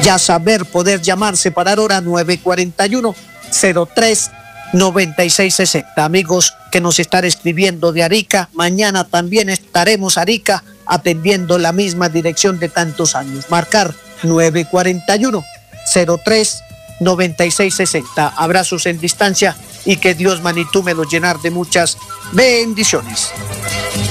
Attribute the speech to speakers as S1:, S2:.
S1: Ya saber poder llamar, separar hora 941-03-9660. Amigos que nos están escribiendo de Arica, mañana también estaremos Arica atendiendo la misma dirección de tantos años. Marcar 941-03-9660. Abrazos en distancia y que Dios, manito, me lo llenar de muchas bendiciones.